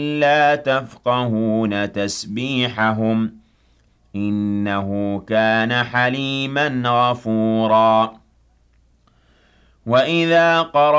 لا تفقهون تسبيحهم إنه كان حليما غفورا وإذا قرأ